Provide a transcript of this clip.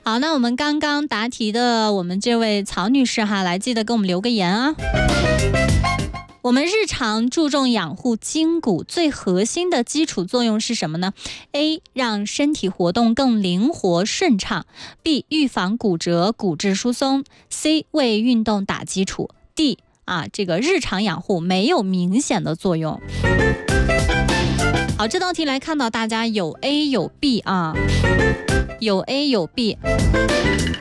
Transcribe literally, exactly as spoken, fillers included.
好，那我们刚刚答题的我们这位曹女士哈，来记得给我们留个言啊。我们日常注重养护筋骨最核心的基础作用是什么呢？ A. 让身体活动更灵活顺畅， B. 预防骨折骨质疏松， C. 为运动打基础， D. 啊，这个日常养护没有明显的作用。好，这道题来看到大家有 A 有 B 啊，有 A 有 B。